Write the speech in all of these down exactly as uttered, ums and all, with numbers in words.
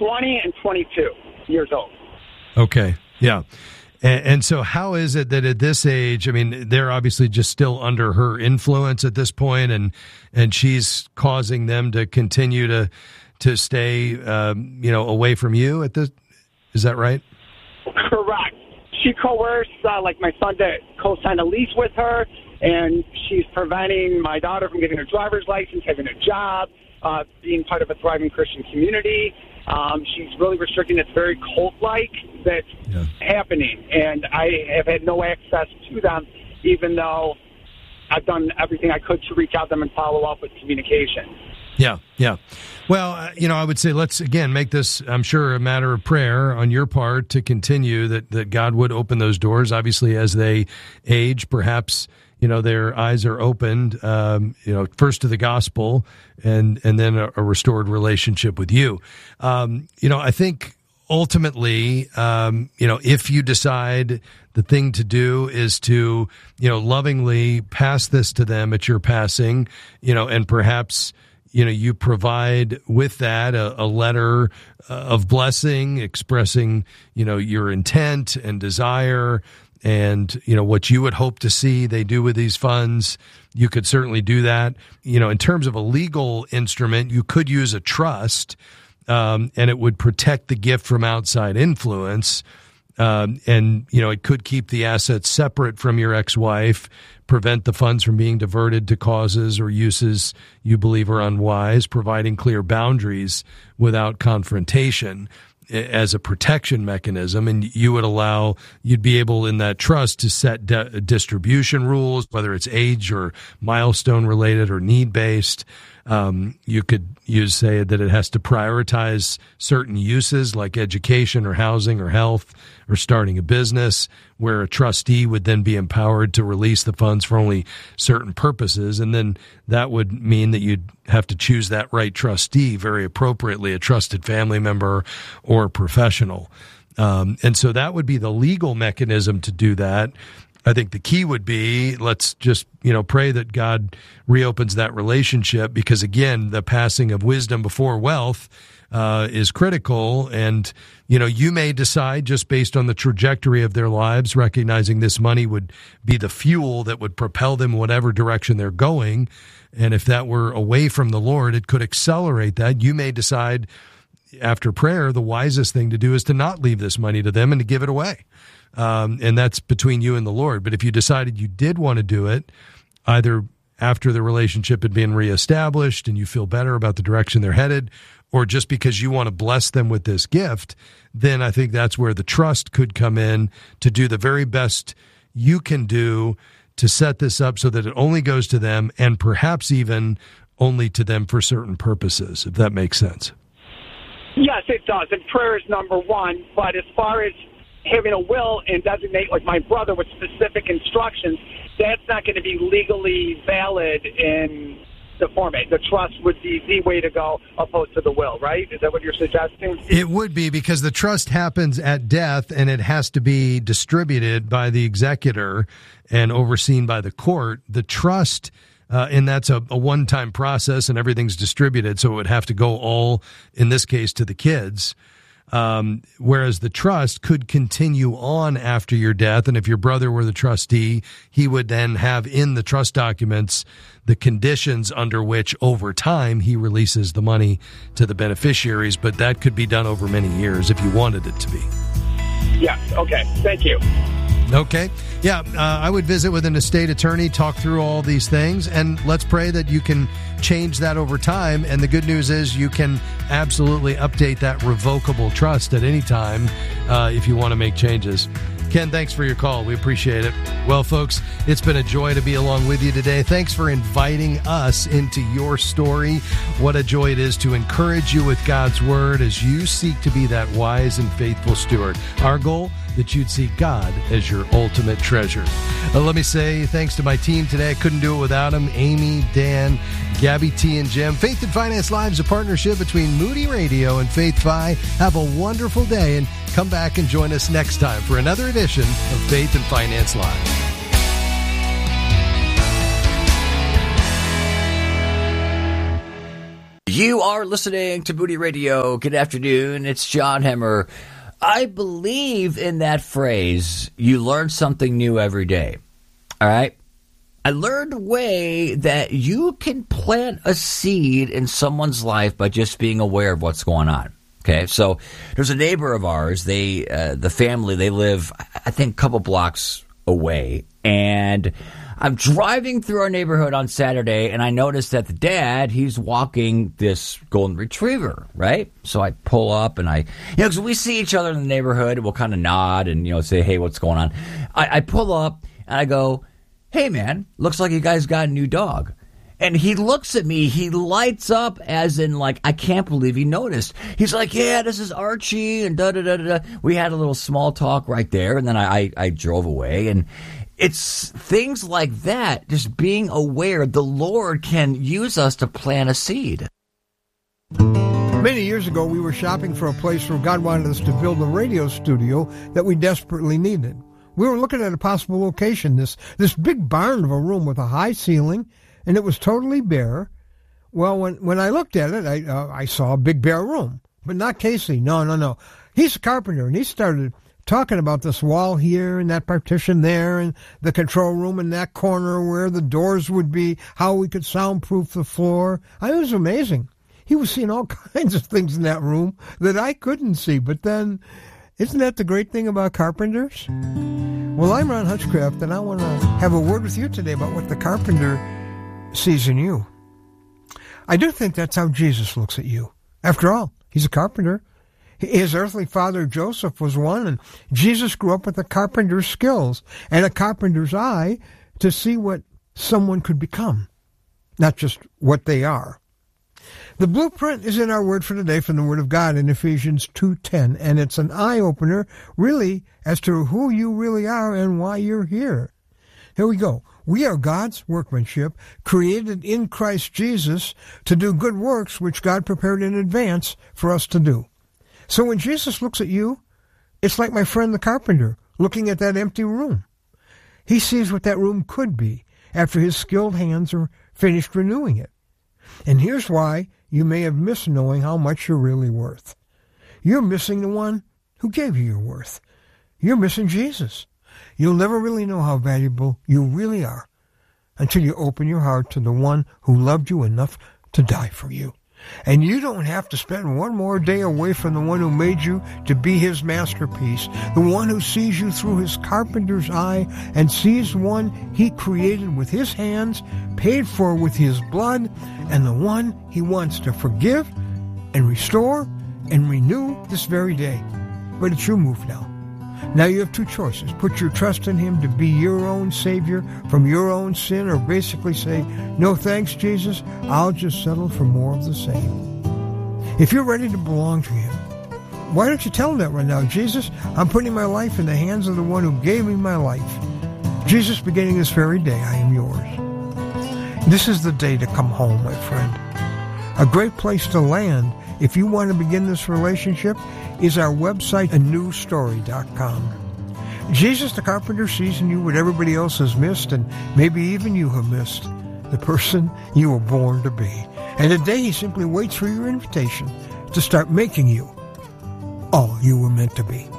twenty and twenty-two years old. Okay, yeah. And, and so how is it that at this age, I mean, they're obviously just still under her influence at this point, and and she's causing them to continue to to stay, um, you know, away from you at this, is that right? Correct. She coerced, uh, like, my son to co-sign a lease with her, and she's preventing my daughter from getting her driver's license, having a job, uh, being part of a thriving Christian community. Um, she's really restricting. It's very cult-like that's yeah. happening, and I have had no access to them, even though I've done everything I could to reach out to them and follow up with communication. Yeah, yeah. Well, uh, you know, I would say let's, again, make this, I'm sure, a matter of prayer on your part to continue that, that God would open those doors. Obviously, as they age, perhaps, you know, their eyes are opened, um, you know, first to the gospel and, and then a, a restored relationship with you. Um, you know, I think ultimately, um, you know, if you decide the thing to do is to, you know, lovingly pass this to them at your passing, you know, and perhaps, you know, you provide with that a, a letter of blessing, expressing, you know, your intent and desire and, you know, what you would hope to see they do with these funds. You could certainly do that. You know, in terms of a legal instrument, you could use a trust, um, and it would protect the gift from outside influence. Um, and, you know, it could keep the assets separate from your ex-wife, prevent the funds from being diverted to causes or uses you believe are unwise, providing clear boundaries without confrontation as a protection mechanism. And you would allow, you'd be able in that trust to set de- distribution rules, whether it's age or milestone related or need based. Um, you could use, say, that it has to prioritize certain uses like education or housing or health or starting a business, where a trustee would then be empowered to release the funds for only certain purposes. And then that would mean that you'd have to choose that right trustee very appropriately, a trusted family member or a professional. Um, and so that would be the legal mechanism to do that. I think the key would be, let's just, you know, pray that God reopens that relationship, because again, the passing of wisdom before wealth uh, is critical. And, you know, you may decide just based on the trajectory of their lives, recognizing this money would be the fuel that would propel them whatever direction they're going. And if that were away from the Lord, it could accelerate that. You may decide after prayer, the wisest thing to do is to not leave this money to them and to give it away. Um, and that's between you and the Lord. But if you decided you did want to do it, either after the relationship had been reestablished and you feel better about the direction they're headed, or just because you want to bless them with this gift, then I think that's where the trust could come in to do the very best you can do to set this up so that it only goes to them, and perhaps even only to them for certain purposes, if that makes sense. Yes, it does. And prayer is number one. But as far as having a will and designate, like my brother, with specific instructions, that's not going to be legally valid in the format. The trust would be the way to go opposed to the will, right? Is that what you're suggesting? It would be, because the trust happens at death and it has to be distributed by the executor and overseen by the court. The trust, uh, and that's a, a one-time process and everything's distributed, so it would have to go all, in this case, to the kids. Um, whereas the trust could continue on after your death. And if your brother were the trustee, he would then have in the trust documents the conditions under which over time he releases the money to the beneficiaries. But that could be done over many years if you wanted it to be. Yes. Okay. Thank you. Okay. Yeah, uh, I would visit with an estate attorney, talk through all these things, and let's pray that you can change that over time. And the good news is you can absolutely update that revocable trust at any time uh, if you want to make changes. Ken, thanks for your call. We appreciate it. Well, folks, it's been a joy to be along with you today. Thanks for inviting us into your story. What a joy it is to encourage you with God's word as you seek to be that wise and faithful steward. Our goal, that you'd see God as your ultimate treasure. Uh, let me say thanks to my team today. I couldn't do it without them. Amy, Dan, Gabby T, and Jim. Faith and Finance Live is a partnership between Moody Radio and Faith Fi. Have a wonderful day, and come back and join us next time for another edition of Faith and Finance Live. You are listening to Moody Radio. Good afternoon. It's John Hemmer. I believe in that phrase, you learn something new every day. All right? I learned a way that you can plant a seed in someone's life by just being aware of what's going on. Okay, so there's a neighbor of ours. They, uh, the family, they live, I think, a couple blocks away. And I'm driving through our neighborhood on Saturday, and I noticed that the dad, he's walking this golden retriever, right? So I pull up, and I, you know, because we see each other in the neighborhood, we'll kind of nod and, you know, say, hey, what's going on? I, I pull up, and I go, hey, man, looks like you guys got a new dog. And he looks at me, he lights up as in, like, I can't believe he noticed. He's like, yeah, this is Archie, and da-da-da-da-da. We had a little small talk right there, and then I, I, I drove away. And it's things like that, just being aware the Lord can use us to plant a seed. Many years ago, we were shopping for a place where God wanted us to build a radio studio that we desperately needed. We were looking at a possible location, this, this big barn of a room with a high ceiling, and it was totally bare. Well, when, when I looked at it, I uh, I saw a big bare room, but not Casey. No, no, no. He's a carpenter, and he started talking about this wall here and that partition there and the control room in that corner where the doors would be, how we could soundproof the floor. I, it was amazing. He was seeing all kinds of things in that room that I couldn't see. But then, isn't that the great thing about carpenters? Well, I'm Ron Hutchcraft, and I want to have a word with you today about what the carpenter sees in you. I do think that's how Jesus looks at you. After all, he's a carpenter. His earthly father, Joseph, was one, and Jesus grew up with a carpenter's skills and a carpenter's eye to see what someone could become, not just what they are. The blueprint is in our word for today from the Word of God in Ephesians two ten, and it's an eye-opener, really, as to who you really are and why you're here. Here we go. We are God's workmanship, created in Christ Jesus to do good works which God prepared in advance for us to do. So when Jesus looks at you, it's like my friend the carpenter looking at that empty room. He sees what that room could be after his skilled hands are finished renewing it. And here's why you may have missed knowing how much you're really worth. You're missing the one who gave you your worth. You're missing Jesus. You'll never really know how valuable you really are until you open your heart to the one who loved you enough to die for you. And you don't have to spend one more day away from the one who made you to be his masterpiece, the one who sees you through his carpenter's eye and sees one he created with his hands, paid for with his blood, and the one he wants to forgive and restore and renew this very day. But it's your move now. Now you have two choices. Put your trust in him to be your own Savior from your own sin, or basically say, no thanks, Jesus, I'll just settle for more of the same. If you're ready to belong to him, why don't you tell him that right now? Jesus, I'm putting my life in the hands of the one who gave me my life. Jesus, beginning this very day, I am yours. This is the day to come home, my friend. A great place to land if you want to begin this relationship is our website, a new story dot com. Jesus the carpenter sees in you what everybody else has missed, and maybe even you have missed, the person you were born to be. And today he simply waits for your invitation to start making you all you were meant to be.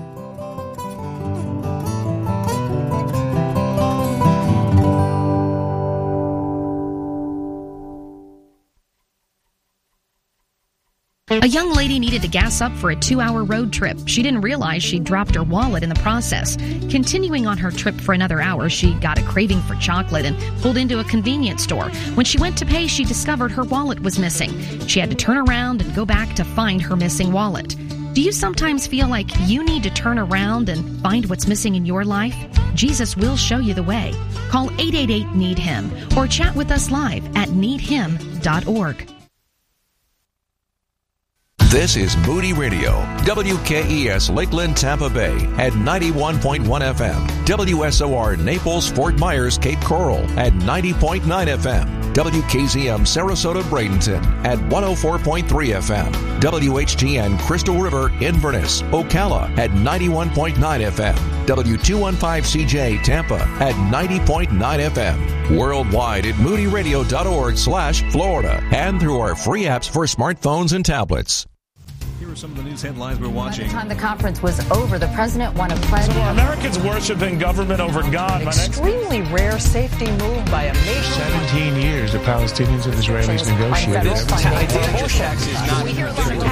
A young lady needed to gas up for a two-hour road trip. She didn't realize she'd dropped her wallet in the process. Continuing on her trip for another hour, she got a craving for chocolate and pulled into a convenience store. When she went to pay, she discovered her wallet was missing. She had to turn around and go back to find her missing wallet. Do you sometimes feel like you need to turn around and find what's missing in your life? Jesus will show you the way. Call eight eight eight, need him or chat with us live at need him dot org. This is Moody Radio, W K E S Lakeland, Tampa Bay at ninety-one point one F M, W S O R Naples, Fort Myers, Cape Coral at ninety point nine F M, W K Z M Sarasota, Bradenton at one oh four point three F M, W H T N Crystal River, Inverness, Ocala at ninety-one point nine F M, W two fifteen C J Tampa at ninety point nine F M. Worldwide at moody radio dot org slash Florida and through our free apps for smartphones and tablets. Here are some of the news headlines we're watching. By the time the conference was over, the president won a pledge. So are Americans worshiping government over God? An extremely rare safety move by a nation. Seventeen years the Palestinians and Israelis negotiated. We hear a lot of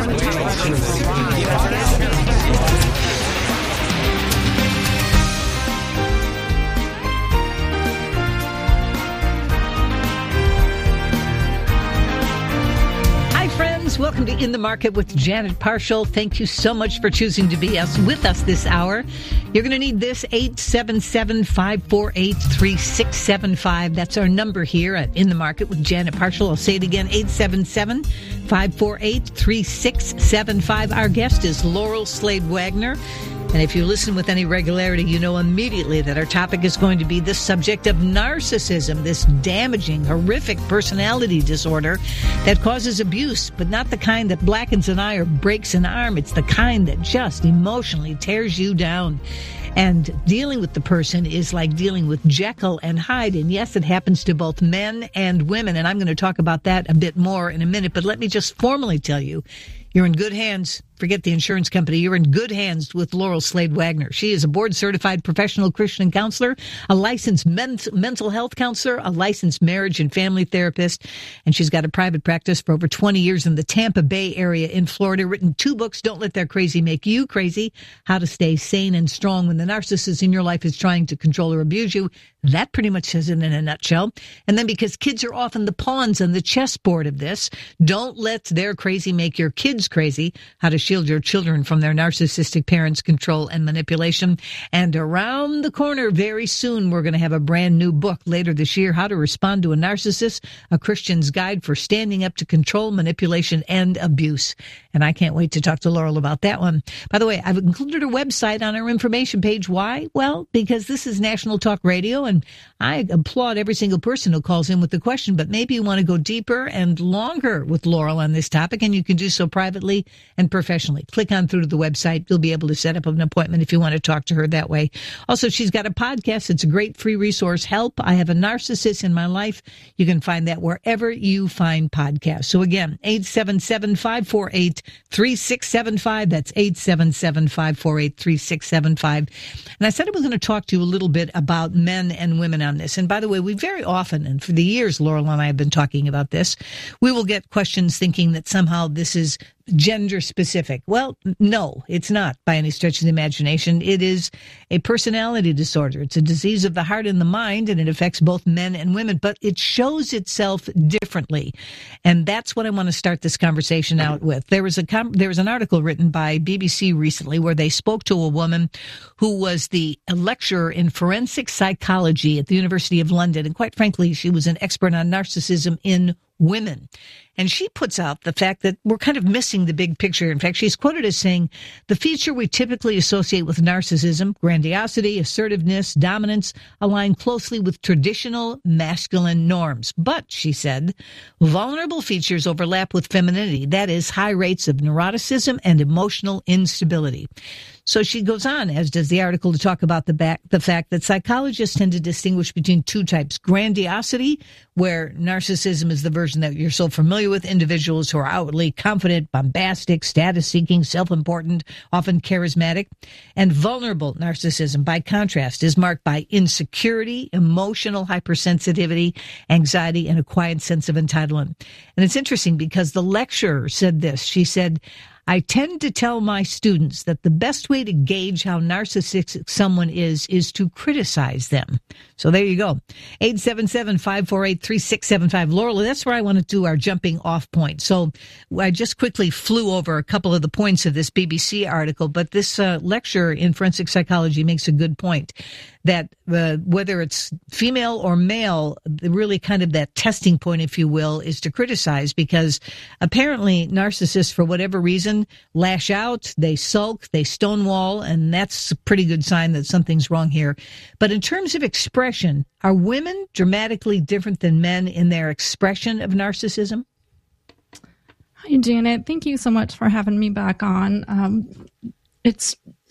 Welcome to In the Market with Janet Parshall. Thank you so much for choosing to be us with us this hour. You're going to need this eight seven seven, five four eight, three six seven five. That's our number here at In the Market with Janet Parshall. I'll say it again, eight seven seven, five four eight, three six seven five. Our guest is Laurel Slade Wagner. And if you listen with any regularity, you know immediately that our topic is going to be the subject of narcissism, this damaging, horrific personality disorder that causes abuse, but not the kind that blackens an eye or breaks an arm. It's the kind that just emotionally tears you down. And dealing with the person is like dealing with Jekyll and Hyde. And yes, it happens to both men and women. And I'm going to talk about that a bit more in a minute. But let me just formally tell you, you're in good hands. Forget the insurance company. You're in good hands with Laurel Slade Wagner. She is a board-certified professional Christian counselor, a licensed men- mental health counselor, a licensed marriage and family therapist, and she's got a private practice for over twenty years in the Tampa Bay area in Florida, written two books, Don't Let Their Crazy Make You Crazy, How to Stay Sane and Strong When the Narcissist in Your Life is Trying to Control or Abuse You. That pretty much says it in a nutshell. And then because kids are often the pawns on the chessboard of this, Don't Let Their Crazy Make Your Kids Crazy, How to Shield Your Children from Their Narcissistic Parents' Control and Manipulation. And around the corner very soon, we're going to have a brand new book later this year, How to Respond to a Narcissist, A Christian's Guide for Standing Up to Control, Manipulation, and Abuse. And I can't wait to talk to Laurel about that one. By the way, I've included her website on our information page. Why? Well, because this is National Talk Radio, and I applaud every single person who calls in with the question, but maybe you want to go deeper and longer with Laurel on this topic, and you can do so privately and professionally. Click on through to the website. You'll be able to set up an appointment if you want to talk to her that way. Also, she's got a podcast. It's a great free resource. Help, I Have a Narcissist in My Life. You can find that wherever you find podcasts. So again, eight seven seven, five four eight, three six seven five. That's eight seven seven, five four eight, three six seven five. And I said I was going to talk to you a little bit about men and women on this. And by the way, we very often, and for the years Laurel and I have been talking about this, we will get questions thinking that somehow this is gender specific. Well, no, it's not by any stretch of the imagination. It is a personality disorder. It's a disease of the heart and the mind, and it affects both men and women, but it shows itself differently. And that's what I want to start this conversation out with. There was a com- there was an article written by B B C recently where they spoke to a woman who was the a lecturer in forensic psychology at the University of London. And quite frankly, she was an expert on narcissism in women. And she puts out the fact that we're kind of missing the big picture. In fact, she's quoted as saying, the feature we typically associate with narcissism, grandiosity, assertiveness, dominance, align closely with traditional masculine norms. But, she said, vulnerable features overlap with femininity. That is, high rates of neuroticism and emotional instability. So she goes on, as does the article, to talk about the, back, the fact that psychologists tend to distinguish between two types. Grandiosity, where narcissism is the version that you're so familiar with, individuals who are outwardly confident, bombastic, status-seeking, self-important, often charismatic. And vulnerable narcissism, by contrast, is marked by insecurity, emotional hypersensitivity, anxiety, and a quiet sense of entitlement. And it's interesting because the lecturer said this. She said, I tend to tell my students that the best way to gauge how narcissistic someone is is to criticize them. So there you go. eight seven seven, five four eight, three six seven five. Laurel, that's where I want to do our jumping off point. So I just quickly flew over a couple of the points of this B B C article, but this uh, lecturer in forensic psychology makes a good point that uh, whether it's female or male, really kind of that testing point, if you will, is to criticize, because apparently narcissists, for whatever reason, lash out, they sulk, they stonewall, and that's a pretty good sign that something's wrong here. But in terms of expression, are women dramatically different than men in their expression of narcissism? Hi, Janet. Thank you so much for having me back on. Um, it's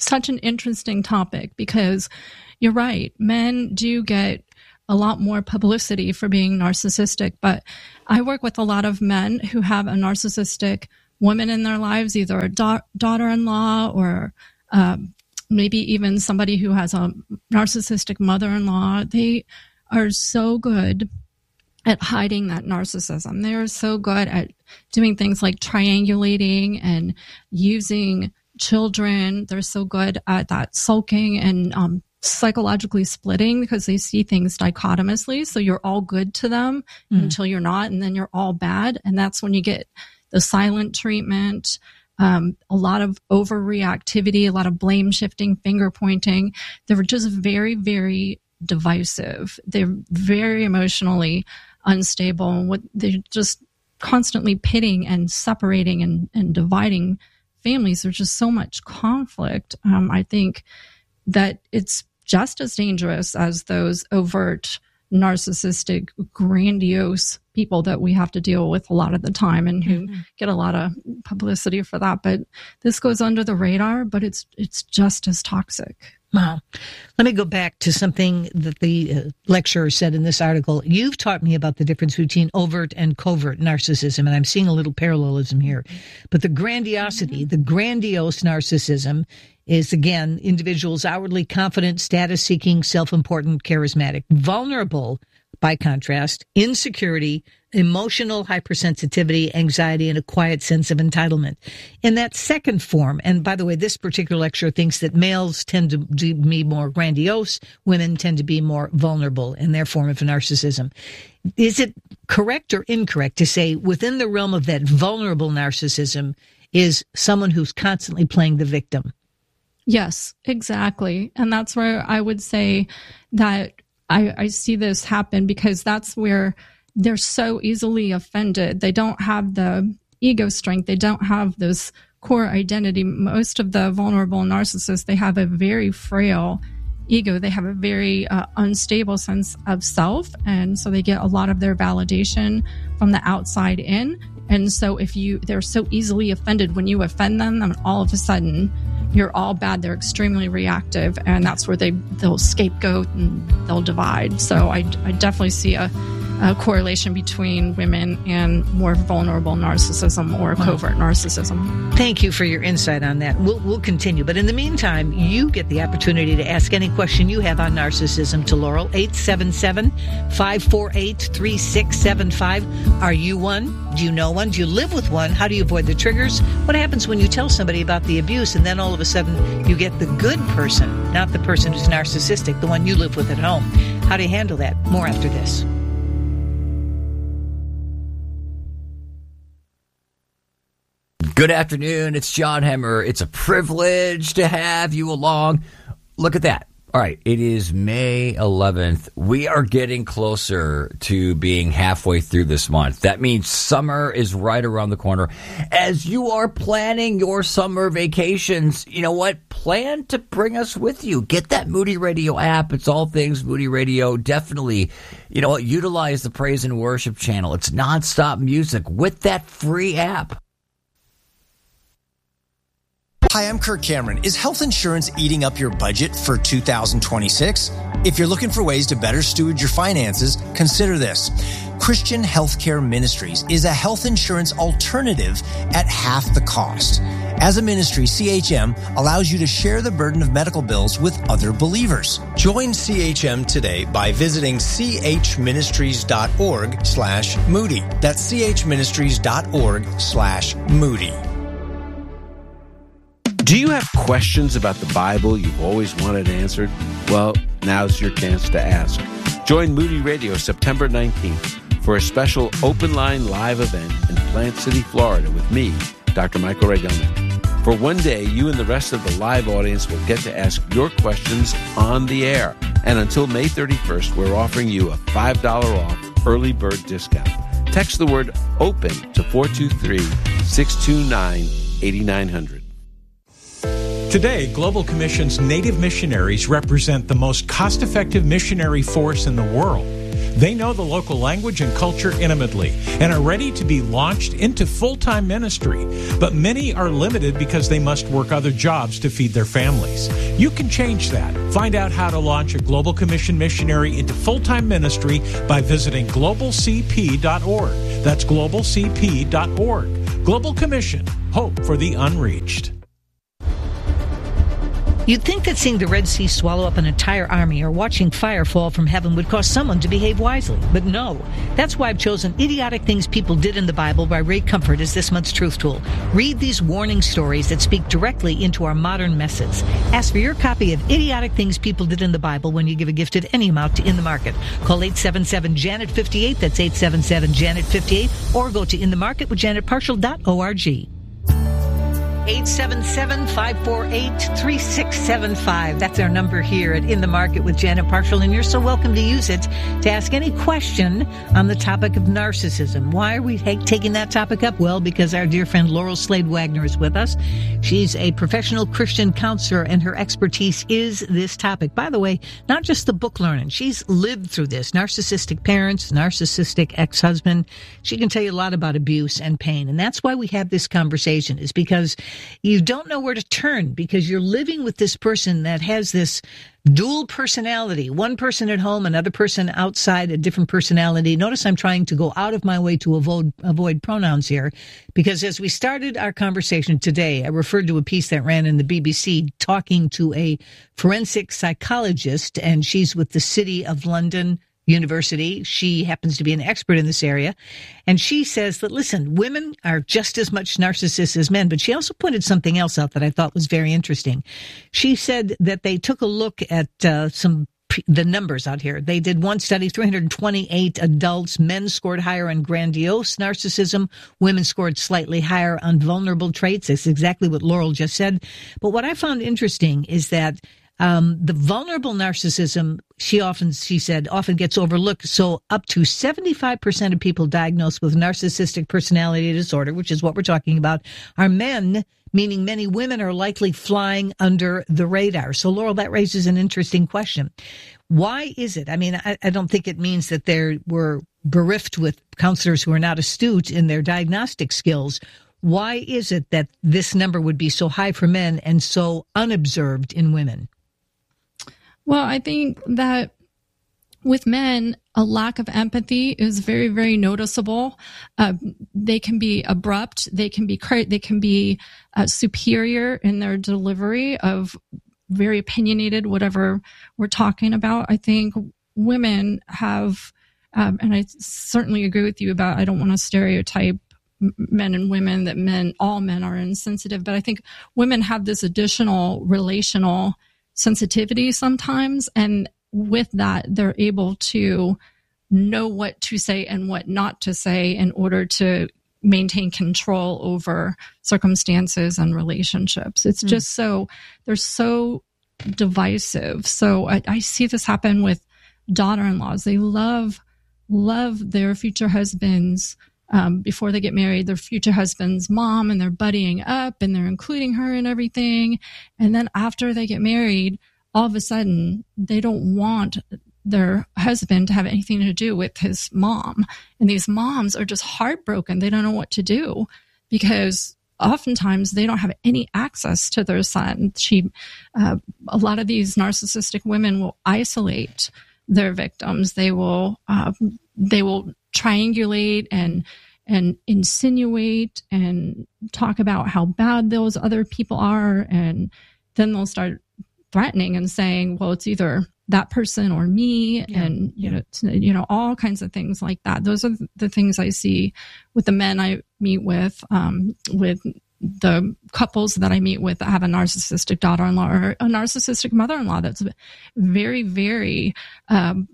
such an interesting topic because you're right. Men do get a lot more publicity for being narcissistic, but I work with a lot of men who have a narcissistic woman in their lives, either a da- daughter-in-law or um, maybe even somebody who has a narcissistic mother-in-law. They are so good at hiding that narcissism. They are so good at doing things like triangulating and using children. They're so good at that sulking and um, psychologically splitting because they see things dichotomously. So you're all good to them mm. until you're not, and then you're all bad. And that's when you get the silent treatment, um, a lot of overreactivity, a lot of blame shifting, finger pointing. They were just very, very divisive. They're very emotionally unstable. What they're just constantly pitting and separating and, and dividing families. There's just so much conflict. Um, I think that it's just as dangerous as those overt, narcissistic, grandiose people that we have to deal with a lot of the time and who mm-hmm. get a lot of publicity for that. But this goes under the radar, but it's it's just as toxic. Wow. Let me go back to something that the uh, lecturer said in this article. You've taught me about the difference between overt and covert narcissism, and I'm seeing a little parallelism here. But the grandiosity, the grandiose narcissism is, again, individuals outwardly confident, status-seeking, self-important, charismatic. Vulnerable, by contrast, insecurity, emotional hypersensitivity, anxiety, and a quiet sense of entitlement. In that second form, and by the way, this particular lecturer thinks that males tend to be more grandiose, women tend to be more vulnerable in their form of narcissism. Is it correct or incorrect to say within the realm of that vulnerable narcissism is someone who's constantly playing the victim? Yes, exactly. And that's where I would say that I, I see this happen because that's where they're so easily offended. They don't have the ego strength. They don't have this core identity. Most of the vulnerable narcissists, they have a very frail ego. They have a very uh, unstable sense of self. And so they get a lot of their validation from the outside in. And so if you, they're so easily offended when you offend them, then all of a sudden you're all bad. They're extremely reactive, and that's where they, they'll scapegoat and they'll divide. So I, I definitely see a, a correlation between women and more vulnerable narcissism or covert narcissism. Thank you for your insight on that. We'll, we'll continue. But in the meantime, you get the opportunity to ask any question you have on narcissism to Laurel, eight seven seven, five four eight, three six seven five. Are you one? Do you know one? Do you live with one? How do you avoid the triggers? What happens when you tell somebody about the abuse and then all of a sudden you get the good person, not the person who's narcissistic, the one you live with at home? How do you handle that? More after this. Good afternoon. It's John Hemmer. It's a privilege to have you along. Look at that. All right. It is May eleventh. We are getting closer to being halfway through this month. That means summer is right around the corner. As you are planning your summer vacations, you know what? Plan to bring us with you. Get that Moody Radio app. It's all things Moody Radio. Definitely, you know what? Utilize the Praise and Worship channel. It's nonstop music with that free app. Hi, I'm Kirk Cameron. Is health insurance eating up your budget for two thousand twenty-six? If you're looking for ways to better steward your finances, consider this. Christian Healthcare Ministries is a health insurance alternative at half the cost. As a ministry, C H M allows you to share the burden of medical bills with other believers. Join C H M today by visiting chministries.org slash Moody. That's chministries.org slash Moody. Do you have questions about the Bible you've always wanted answered? Well, now's your chance to ask. Join Moody Radio September nineteenth for a special open line live event in Plant City, Florida with me, Doctor Michael Regelman. For one day, you and the rest of the live audience will get to ask your questions on the air. And until May thirty-first, we're offering you a five dollars off early bird discount. Text the word OPEN to four two three, six two nine, eight nine zero zero. Today, Global Commission's Native missionaries represent the most cost-effective missionary force in the world. They know the local language and culture intimately and are ready to be launched into full-time ministry. But many are limited because they must work other jobs to feed their families. You can change that. Find out how to launch a Global Commission missionary into full-time ministry by visiting global c p dot org. That's global c p dot org. Global Commission. Hope for the unreached. You'd think that seeing the Red Sea swallow up an entire army or watching fire fall from heaven would cause someone to behave wisely. But no. That's why I've chosen Idiotic Things People Did in the Bible by Ray Comfort as this month's Truth Tool. Read these warning stories that speak directly into our modern messes. Ask for your copy of Idiotic Things People Did in the Bible when you give a gift of any amount to In the Market. Call eight seven seven, J A N E T five eight. That's eight seven seven, J A N E T five eight. Or go to in the market with janet partial dot org. eight seven seven, five four eight, three six seven five. That's our number here at In the Market with Janet Partial, and you're so welcome to use it to ask any question on the topic of narcissism. Why are we ta- taking that topic up? Well, because our dear friend Laurel Slade Wagner is with us. She's a professional Christian counselor, and her expertise is this topic. By the way, not just the book learning. She's lived through this. Narcissistic parents, narcissistic ex-husband. She can tell you a lot about abuse and pain, and that's why we have this conversation, is because you don't know where to turn, because you're living with this person that has this dual personality. One person at home, another person outside, a different personality. Notice I'm trying to go out of my way to avoid, avoid pronouns here, because as we started our conversation today, I referred to a piece that ran in the B B C talking to a forensic psychologist, and she's with the City of London University. She happens to be an expert in this area. And she says that, listen, women are just as much narcissists as men. But she also pointed something else out that I thought was very interesting. She said that they took a look at uh, some the numbers out here. They did one study, three hundred twenty-eight adults. Men scored higher on grandiose narcissism. Women scored slightly higher on vulnerable traits. That's exactly what Laurel just said. But what I found interesting is that Um, the vulnerable narcissism, she often, she said, often gets overlooked. So up to seventy-five percent of people diagnosed with narcissistic personality disorder, which is what we're talking about, are men, meaning many women are likely flying under the radar. So, Laurel, that raises an interesting question. Why is it? I mean, I, I don't think it means that they were bereft with counselors who are not astute in their diagnostic skills. Why is it that this number would be so high for men and so unobserved in women? Well, I think that with men, a lack of empathy is very, very noticeable. Uh, they can be abrupt. They can be they can be uh, superior in their delivery of very opinionated, whatever we're talking about. I think women have, um, and I certainly agree with you about, I don't want to stereotype men and women, that men, all men are insensitive, but I think women have this additional relational sensitivity sometimes, and with that they're able to know what to say and what not to say in order to maintain control over circumstances and relationships. It's mm. just so, they're so divisive. So I, I see this happen with daughter-in-laws. They love love their future husbands Um, before they get married, their future husband's mom, and they're buddying up and they're including her in everything. And then after they get married, all of a sudden, they don't want their husband to have anything to do with his mom. And these moms are just heartbroken. They don't know what to do, because oftentimes they don't have any access to their son. She, uh, a lot of these narcissistic women will isolate their victims. They will, uh, they will triangulate and and insinuate and talk about how bad those other people are, and then they'll start threatening and saying, well, it's either that person or me, yeah. and you know, you know, all kinds of things like that. Those are the things I see with the men I meet with, um, with the couples that I meet with that have a narcissistic daughter-in-law or a narcissistic mother-in-law that's very, very um,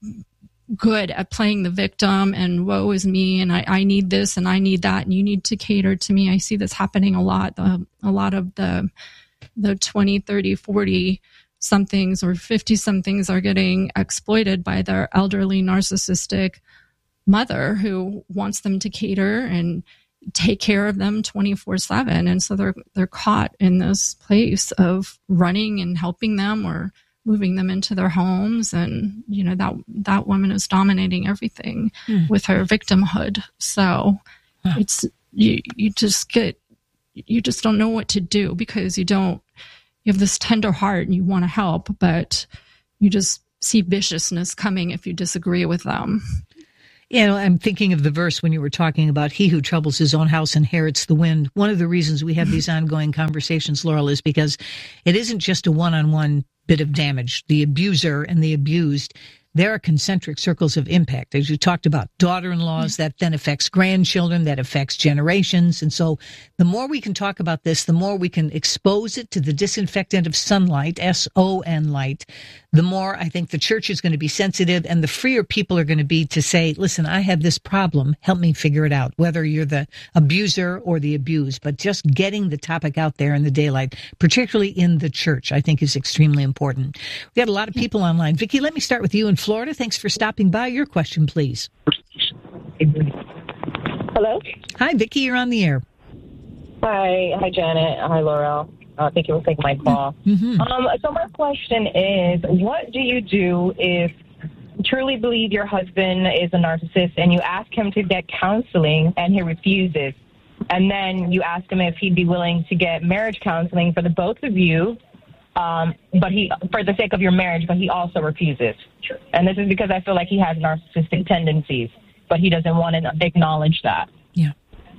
good at playing the victim and woe is me, and I, I need this and I need that, and you need to cater to me. I see this happening a lot. Uh, a lot of the the twenty, thirty, forty somethings or fifty somethings are getting exploited by their elderly narcissistic mother who wants them to cater and take care of them twenty-four seven. And so they're they're caught in this place of running and helping them or moving them into their homes, and you know that that woman is dominating everything mm. with her victimhood. So huh. it's you you just get you just don't know what to do, because you don't you have this tender heart and you want to help, but you just see viciousness coming if you disagree with them. You know, I'm thinking of the verse when you were talking about he who troubles his own house inherits the wind. One of the reasons we have these ongoing conversations, Laurel, is because it isn't just a one-on-one bit of damage. The abuser and the abused, there are concentric circles of impact. As you talked about, daughter-in-laws, that then affects grandchildren, that affects generations. And so the more we can talk about this, the more we can expose it to the disinfectant of sunlight, S O N light, the more I think the church is going to be sensitive, and the freer people are going to be to say, listen, I have this problem. Help me figure it out, whether you're the abuser or the abused. But just getting the topic out there in the daylight, particularly in the church, I think is extremely important. We got a lot of people online. Vicki, let me start with you in Florida. Thanks for stopping by. Your question, please. Hello? Hi, Vicki. You're on the air. Hi. Hi, Janet. Hi, Laurel. Uh, thank you for taking my call. Mm-hmm. Um, so my question is, what do you do if you truly believe your husband is a narcissist and you ask him to get counseling and he refuses? And then you ask him if he'd be willing to get marriage counseling for the both of you, um, but he, for the sake of your marriage, but he also refuses. And this is because I feel like he has narcissistic tendencies, but he doesn't want to acknowledge that. Yeah.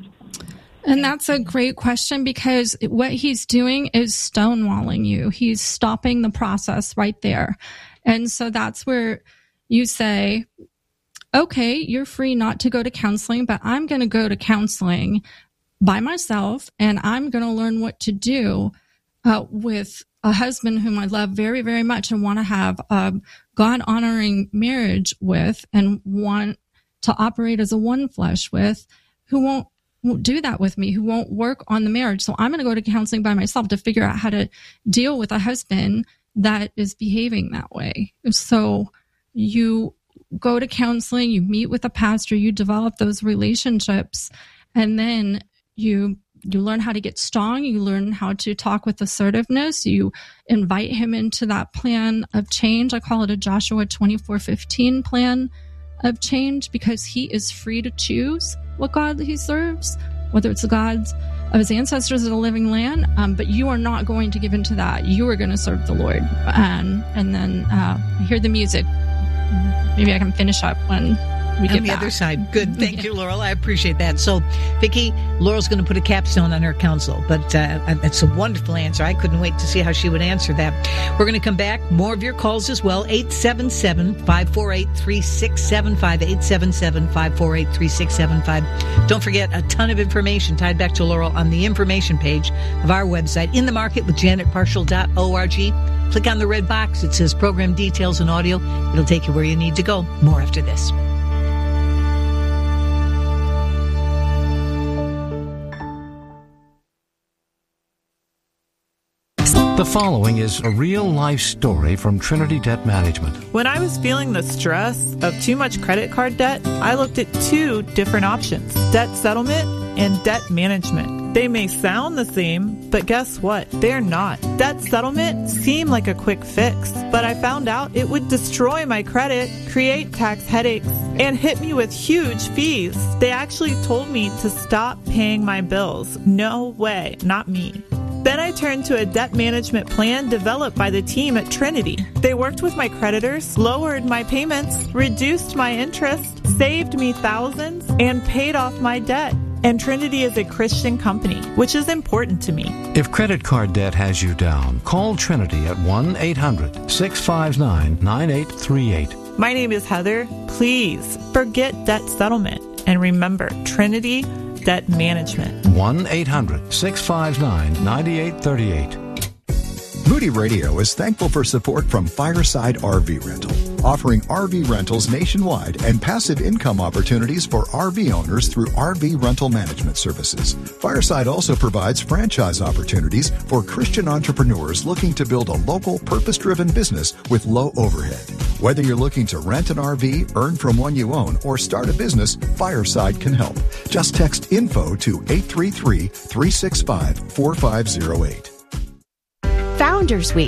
And that's a great question, because what he's doing is stonewalling you. He's stopping the process right there. And so that's where you say, okay, you're free not to go to counseling, but I'm going to go to counseling by myself, and I'm going to learn what to do uh, with a husband whom I love very, very much and want to have a God-honoring marriage with, and want to operate as a one flesh with, who won't won't do that with me, who won't work on the marriage. So I'm going to go to counseling by myself to figure out how to deal with a husband that is behaving that way. So you go to counseling, you meet with a pastor, you develop those relationships, and then you you learn how to get strong, you learn how to talk with assertiveness, you invite him into that plan of change. I call it a Joshua twenty-four fifteen plan of change, because he is free to choose what God he serves, whether it's the gods of his ancestors of the living land, um, but you are not going to give into that. You are going to serve the Lord. And, and then uh, I hear the music. Maybe I can finish up when we get on the back. other side. Good. Thank you, Laurel. I appreciate that. So, Vicki, Laurel's going to put a capstone on her counsel, but uh, it's a wonderful answer. I couldn't wait to see how she would answer that. We're going to come back. More of your calls as well. eight seven seven, five four eight, three six seven five. eight seven seven, five four eight, three six seven five. Don't forget, a ton of information tied back to Laurel on the information page of our website, in the market with janet parshall dot org. Click on the red box. It says program details and audio. It'll take you where you need to go. More after this. The following is a real-life story from Trinity Debt Management. When I was feeling the stress of too much credit card debt, I looked at two different options: debt settlement and debt management. They may sound the same, but guess what? They're not. Debt settlement seemed like a quick fix, but I found out it would destroy my credit, create tax headaches, and hit me with huge fees. They actually told me to stop paying my bills. No way, not me. Then I turned to a debt management plan developed by the team at Trinity. They worked with my creditors, lowered my payments, reduced my interest, saved me thousands, and paid off my debt. And Trinity is a Christian company, which is important to me. If credit card debt has you down, call Trinity at one eight hundred, six five nine, nine eight three eight. My name is Heather. Please forget debt settlement and remember Trinity Debt Management. one eight hundred, six five nine, nine eight three eight. Moody Radio is thankful for support from Fireside R V Rental, offering R V rentals nationwide and passive income opportunities for R V owners through R V rental management services. Fireside also provides franchise opportunities for Christian entrepreneurs looking to build a local, purpose-driven business with low overhead. Whether you're looking to rent an R V, earn from one you own, or start a business, Fireside can help. Just text info to eight three three, three six five, four five zero eight. Founders Week.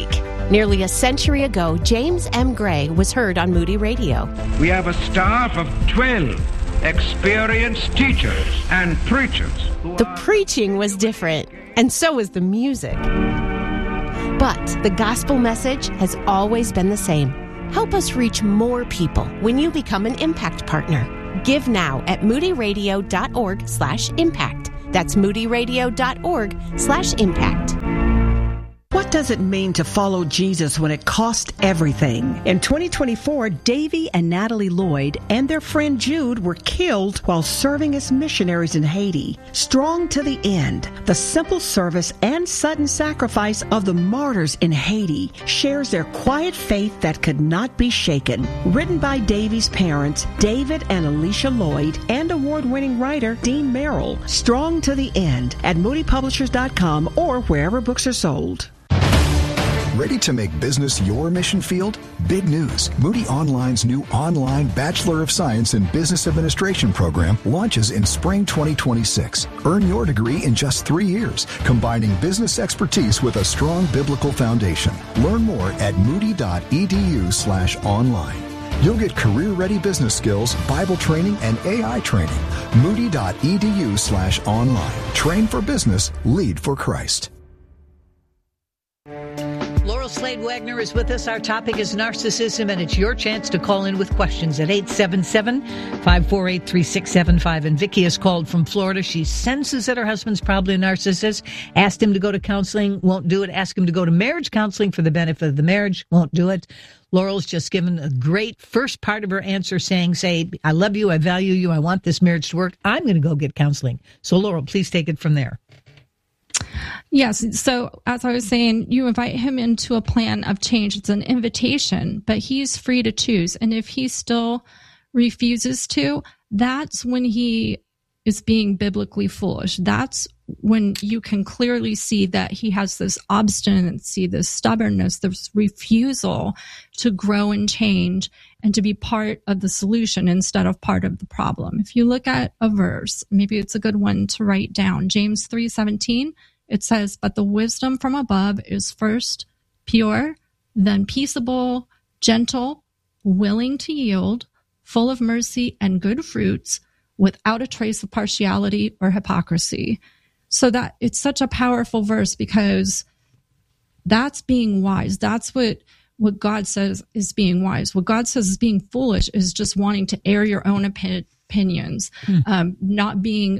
Nearly a century ago, James M. Gray was heard on Moody Radio. We have a staff of twelve experienced teachers and preachers. The preaching was different, and so was the music. But the gospel message has always been the same. Help us reach more people when you become an Impact Partner. Give now at moodyradio.org slash impact. That's moodyradio.org slash impact. What does it mean to follow Jesus when it costs everything? In twenty twenty-four, Davy and Natalie Lloyd and their friend Jude were killed while serving as missionaries in Haiti. Strong to the end, the simple service and sudden sacrifice of the martyrs in Haiti shares their quiet faith that could not be shaken. Written by Davy's parents, David and Alicia Lloyd, and award-winning writer Dean Merrill. Strong to the end at moody publishers dot com or wherever books are sold. Ready to make business your mission field? Big news. Moody Online's new online Bachelor of Science in Business Administration program launches in spring twenty twenty-six. Earn your degree in just three years, combining business expertise with a strong biblical foundation. Learn more at moody.edu slash online. You'll get career-ready business skills, Bible training, and A I training. Moody.edu slash online. Train for business, lead for Christ. Laurel Slade Wagner is with us. Our topic is narcissism, and it's your chance to call in with questions at eight seven seven, five four eight, three six seven five. And Vicki has called from Florida. She senses that her husband's probably a narcissist. Asked him to go to counseling, won't do it. Asked him to go to marriage counseling for the benefit of the marriage, won't do it. Laurel's just given a great first part of her answer saying, say, I love you, I value you, I want this marriage to work. I'm going to go get counseling. So, Laurel, please take it from there. Yes. So as I was saying, you invite him into a plan of change. It's an invitation, but he's free to choose. And if he still refuses to, that's when he is being biblically foolish. That's when you can clearly see that he has this obstinacy, this stubbornness, this refusal to grow and change and to be part of the solution instead of part of the problem. If you look at a verse, maybe it's a good one to write down. James three seventeen, it says, but the wisdom from above is first pure, then peaceable, gentle, willing to yield, full of mercy and good fruits, without a trace of partiality or hypocrisy. So that it's such a powerful verse because that's being wise. That's what, what God says is being wise. What God says is being foolish is just wanting to air your own opi- opinions, hmm. um, not being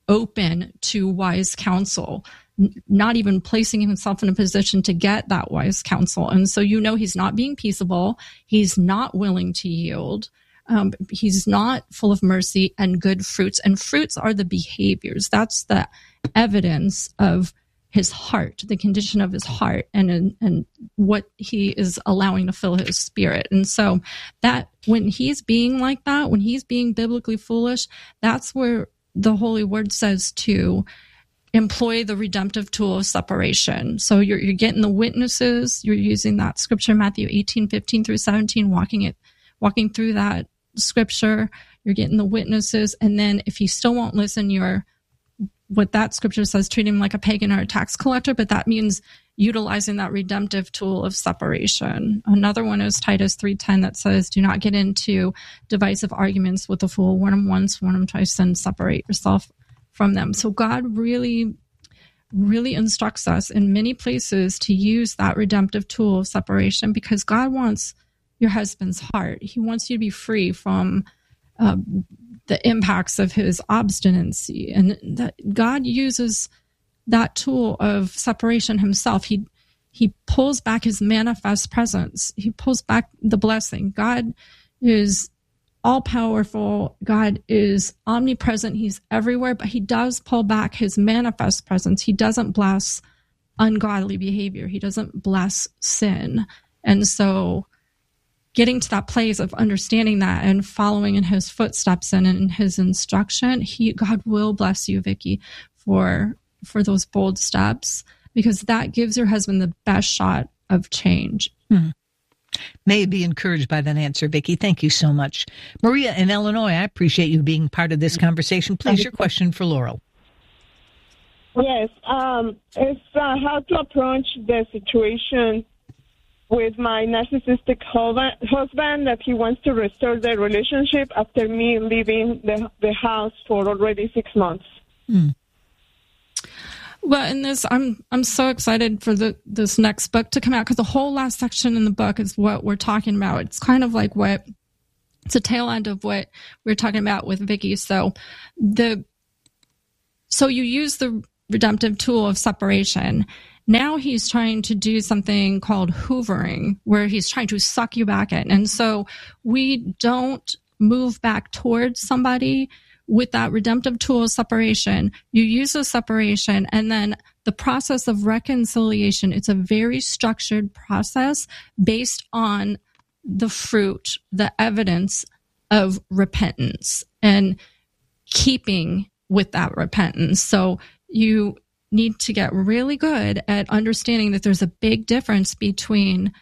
open to wise counsel, n- not even placing himself in a position to get that wise counsel. And so you know he's not being peaceable. He's not willing to yield. Um, he's not full of mercy and good fruits. And fruits are the behaviors. That's the evidence of his heart, the condition of his heart, and and what he is allowing to fill his spirit. And so that when he's being like that, when he's being biblically foolish, that's where the Holy Word says to employ the redemptive tool of separation. So you're you're getting the witnesses. You're using that scripture, Matthew eighteen, fifteen through seventeen, walking it, walking through that scripture. You're getting the witnesses. And then if you still won't listen, you're, what that scripture says, treat him like a pagan or a tax collector, but that means utilizing that redemptive tool of separation. Another one is Titus three ten that says, do not get into divisive arguments with a fool. Warn him once, warn him twice, and separate yourself from them. So God really, really instructs us in many places to use that redemptive tool of separation because God wants your husband's heart. He wants you to be free from uh, the impacts of his obstinacy. And that God uses that tool of separation himself. He he pulls back his manifest presence. He pulls back the blessing. God is all-powerful. God is omnipresent. He's everywhere, but he does pull back his manifest presence. He doesn't bless ungodly behavior. He doesn't bless sin. And so getting to that place of understanding that and following in his footsteps and in his instruction, he God will bless you, Vicki, for for those bold steps, because that gives your husband the best shot of change. Hmm. May you be encouraged by that answer, Vicki. Thank you so much. Maria in Illinois, I appreciate you being part of this conversation. Please, your question for Laurel. Yes, um, it's uh, how to approach the situation with my narcissistic husband that he wants to restore the relationship after me leaving the, the house for already six months. Mm. Well, in this, I'm I'm so excited for the this next book to come out, because the whole last section in the book is what we're talking about. It's kind of like what it's a tail end of what we were talking about with Vicky. So the so you use the redemptive tool of separation. Now he's trying to do something called hoovering, where he's trying to suck you back in. And so we don't move back towards somebody with that redemptive tool of separation. You use the separation, and then the process of reconciliation, it's a very structured process based on the fruit, the evidence of repentance and keeping with that repentance. So you need to get really good at understanding that there's a big difference between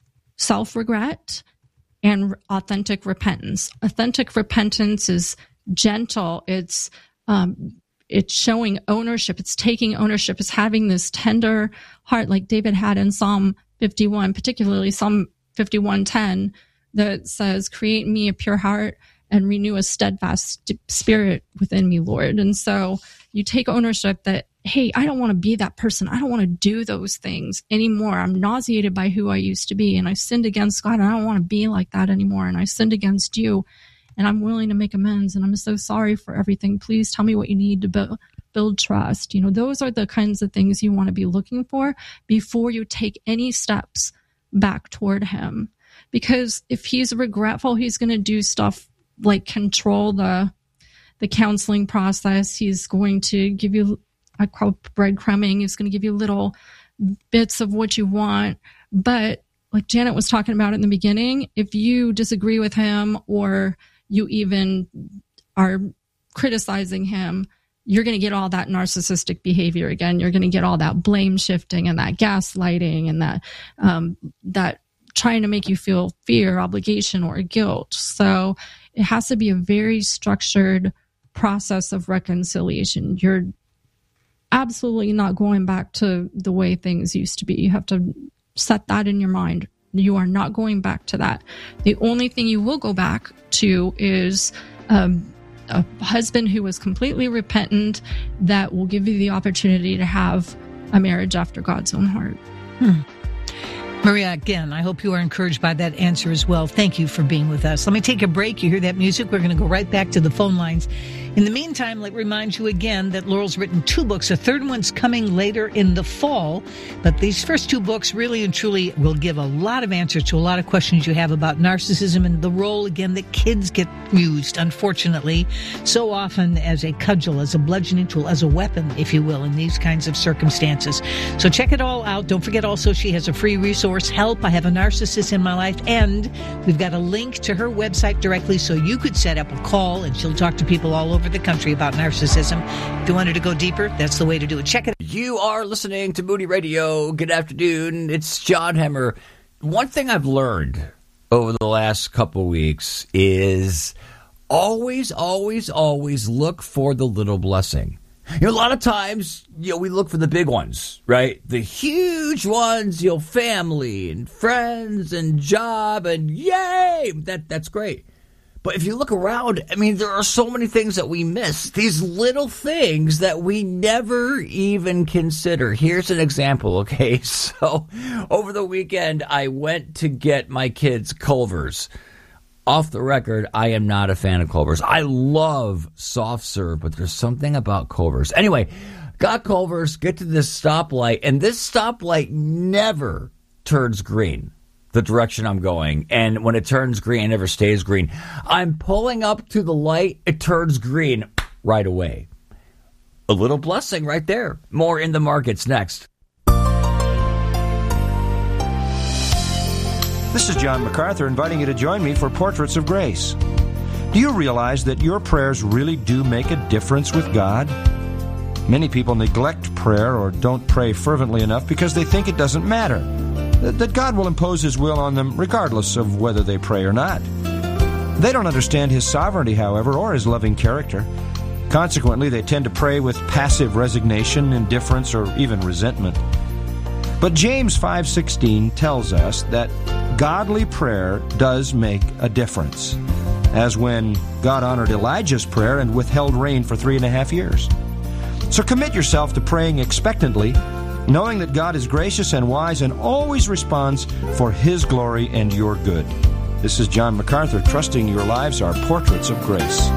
self-regret and authentic repentance. Authentic repentance is gentle. It's um, it's showing ownership. It's taking ownership. It's having this tender heart, like David had in Psalm fifty-one, particularly Psalm fifty-one ten, that says, "Create me a pure heart and renew a steadfast spirit within me, Lord." And so you take ownership that, hey, I don't want to be that person. I don't want to do those things anymore. I'm nauseated by who I used to be, and I sinned against God, and I don't want to be like that anymore. And I sinned against you, and I'm willing to make amends, and I'm so sorry for everything. Please tell me what you need to build, build trust. You know, those are the kinds of things you want to be looking for before you take any steps back toward him. Because if he's regretful, he's going to do stuff like control the the counseling process. He's going to give you, I call it breadcrumbing. He's going to give you little bits of what you want. But like Janet was talking about in the beginning, if you disagree with him or you even are criticizing him, you're going to get all that narcissistic behavior again. You're going to get all that blame shifting and that gaslighting and that um, that trying to make you feel fear, obligation, or guilt. So it has to be a very structured process of reconciliation. You're absolutely not going back to the way things used to be. You have to set that in your mind. You are not going back to that. The only thing you will go back to is um, a husband who was completely repentant, that will give you the opportunity to have a marriage after God's own heart. Hmm. Maria, again, I hope you are encouraged by that answer as well. Thank you for being with us. Let me take a break. You hear that music? We're going to go right back to the phone lines. In the meantime, let me remind you again that Laurel's written two books. A third one's coming later in the fall. But these first two books really and truly will give a lot of answers to a lot of questions you have about narcissism and the role, again, that kids get used, unfortunately, so often as a cudgel, as a bludgeoning tool, as a weapon, if you will, in these kinds of circumstances. So check it all out. Don't forget also she has a free resource, Help, I Have a Narcissist in My Life. And we've got a link to her website directly so you could set up a call and she'll talk to people all over the country about narcissism. If you wanted to go deeper, that's the way to do it. Check it out. You are listening to Moody Radio. Good afternoon. It's John Hemmer. One thing I've learned over the last couple of weeks is always, always, always look for the little blessing. You know, a lot of times, you know, we look for the big ones, right? The huge ones, you know, family and friends and job and yay, that that's great. But if you look around, I mean, there are so many things that we miss. These little things that we never even consider. Here's an example, okay? So over the weekend, I went to get my kids Culver's. Off the record, I am not a fan of Culver's. I love soft serve, but there's something about Culver's. Anyway, got Culver's, get to this stoplight, and this stoplight never turns green, the direction I'm going. And when it turns green, it never stays green. I'm pulling up to the light, it turns green right away. A little blessing right there. More in the markets next. This is John MacArthur inviting you to join me for Portraits of Grace. Do you realize that your prayers really do make a difference with God? Many people neglect prayer or don't pray fervently enough because they think it doesn't matter, that God will impose His will on them regardless of whether they pray or not. They don't understand His sovereignty, however, or His loving character. Consequently, they tend to pray with passive resignation, indifference, or even resentment. But James five sixteen tells us that godly prayer does make a difference, as when God honored Elijah's prayer and withheld rain for three and a half years. So commit yourself to praying expectantly, knowing that God is gracious and wise and always responds for His glory and your good. This is John MacArthur, trusting your lives are portraits of grace.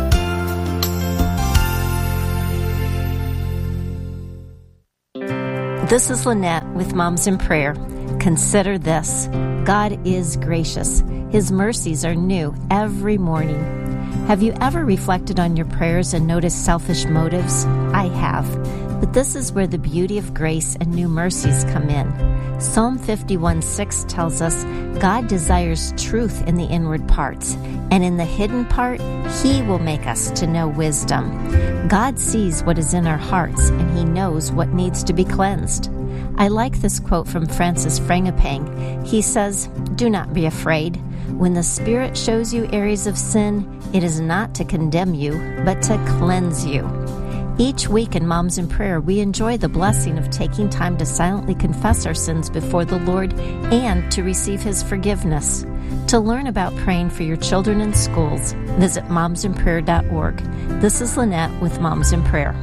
This is Lynette with Moms in Prayer. Consider this. God is gracious. His mercies are new every morning. Have you ever reflected on your prayers and noticed selfish motives? I have. But this is where the beauty of grace and new mercies come in. Psalm fifty-one six tells us God desires truth in the inward parts, and in the hidden part, He will make us to know wisdom. God sees what is in our hearts, and He knows what needs to be cleansed. I like this quote from Francis Frangipane. He says, "Do not be afraid. When the Spirit shows you areas of sin, it is not to condemn you, but to cleanse you." Each week in Moms in Prayer, we enjoy the blessing of taking time to silently confess our sins before the Lord and to receive His forgiveness. To learn about praying for your children in schools, visit moms in prayer dot org. This is Lynette with Moms in Prayer.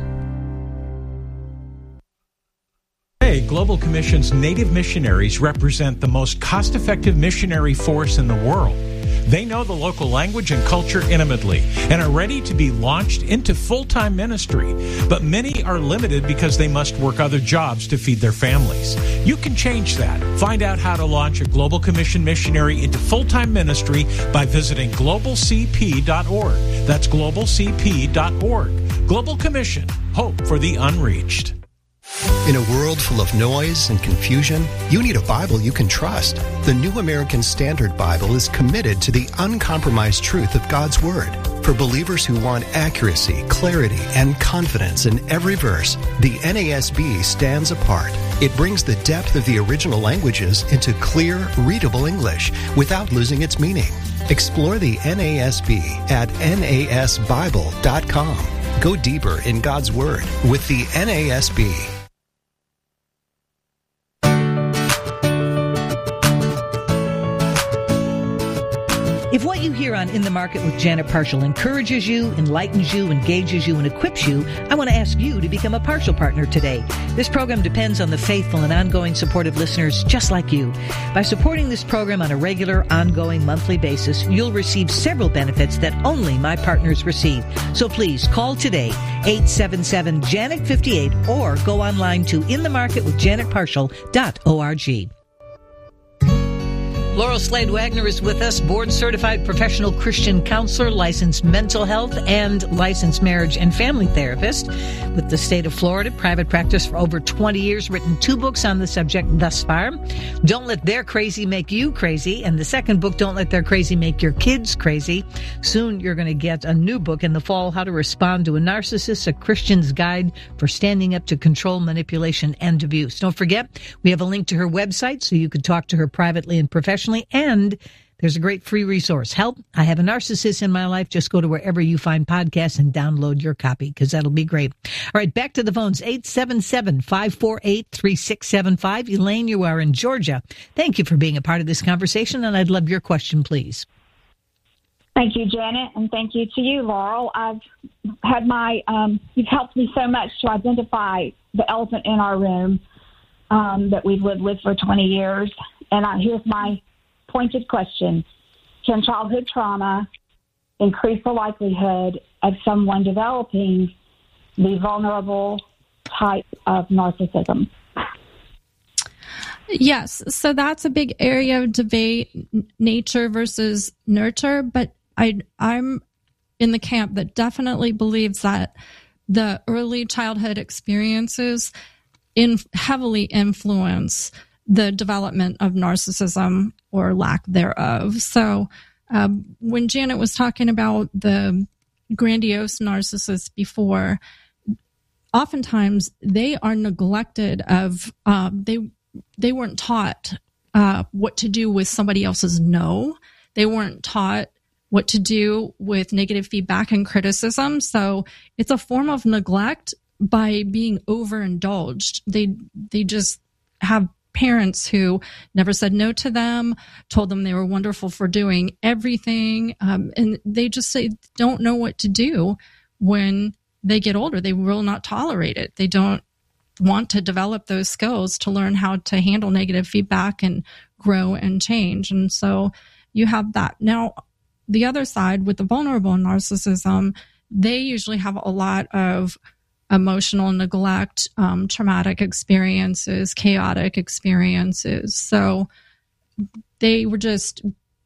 Today, Global Commission's Native missionaries represent the most cost-effective missionary force in the world. They know the local language and culture intimately and are ready to be launched into full-time ministry. But many are limited because they must work other jobs to feed their families. You can change that. Find out how to launch a Global Commission missionary into full-time ministry by visiting global c p dot org. That's global c p dot org. Global Commission, hope for the unreached. In a world full of noise and confusion, you need a Bible you can trust. The New American Standard Bible is committed to the uncompromised truth of God's Word. For believers who want accuracy, clarity, and confidence in every verse, the N A S B stands apart. It brings the depth of the original languages into clear, readable English without losing its meaning. Explore the N A S B at N A S Bible dot com. Go deeper in God's Word with the N A S B. If what you hear on In the Market with Janet Parshall encourages you, enlightens you, engages you, and equips you, I want to ask you to become a Parshall partner today. This program depends on the faithful and ongoing support of listeners just like you. By supporting this program on a regular, ongoing, monthly basis, you'll receive several benefits that only my partners receive. So please call today, eight seven seven, Janet fifty-eight, or go online to in the market with janet parshall dot org. Laurel Slade Wagner is with us, board-certified professional Christian counselor, licensed mental health and licensed marriage and family therapist with the state of Florida, private practice for over twenty years, written two books on the subject thus far. Don't Let Their Crazy Make You Crazy, and the second book, Don't Let Their Crazy Make Your Kids Crazy. Soon you're going to get a new book in the fall, How to Respond to a Narcissist, a Christian's Guide for Standing Up to Control, Manipulation, and Abuse. Don't forget, we have a link to her website so you can talk to her privately and professionally. And there's a great free resource. Help, I have a narcissist in my life. Just go to wherever you find podcasts and download your copy, because that'll be great. All right, back to the phones. eight seven seven, five four eight, three six seven five. Elaine, you are in Georgia. Thank you for being a part of this conversation, and I'd love your question, please. Thank you, Janet, and thank you to you, Laurel. I've had my, um, you've helped me so much to identify the elephant in our room um, that we've lived with for twenty years. And I, here's my pointed question. Can childhood trauma increase the likelihood of someone developing the vulnerable type of narcissism? Yes. So that's a big area of debate, nature versus nurture. But I, I'm in the camp that definitely believes that the early childhood experiences in heavily influence the development of narcissism or lack thereof. So um, when Janet was talking about the grandiose narcissists before, oftentimes they are neglected of, um, they they weren't taught uh, what to do with somebody else's no. They weren't taught what to do with negative feedback and criticism. So it's a form of neglect by being overindulged. They they just have parents who never said no to them, told them they were wonderful for doing everything. Um, and they just say, don't know what to do when they get older. They will not tolerate it. They don't want to develop those skills to learn how to handle negative feedback and grow and change. And so you have that. Now, the other side with the vulnerable narcissism, they usually have a lot of emotional neglect, um, traumatic experiences, chaotic experiences. So they were just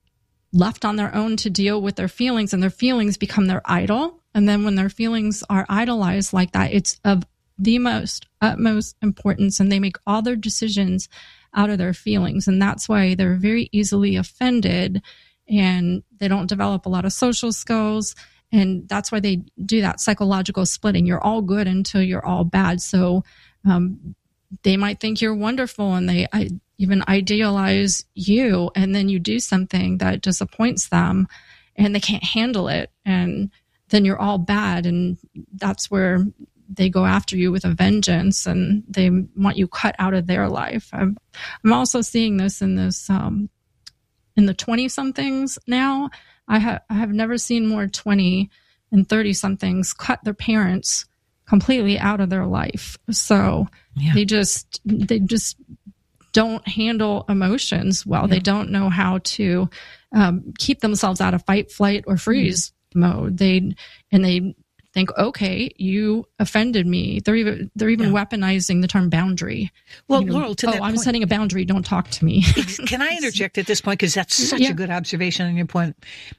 left on their own to deal with their feelings, and their feelings become their idol. And then when their feelings are idolized like that, it's of the most utmost importance, and they make all their decisions out of their feelings. And that's why they're very easily offended, and they don't develop a lot of social skills. And that's why they do that psychological splitting. You're all good until you're all bad. So um, they might think you're wonderful, and they I, even idealize you. And then you do something that disappoints them, and they can't handle it. And then you're all bad. And that's where they go after you with a vengeance, and they want you cut out of their life. I'm, I'm also seeing this in this um, in the twenty-somethings now. I, ha- I have never seen more twenty and thirty-somethings cut their parents completely out of their life. So yeah. they just they just don't handle emotions well. Yeah. They don't know how to um, keep themselves out of fight, flight, or freeze mm-hmm. mode. They and they think, okay, you offended me. They're even they're even yeah. weaponizing the term boundary. Well, you know, Laurel, to oh, that I'm point, setting a boundary. Don't talk to me. Can I interject at this point, because that's such yeah. a good observation on your point.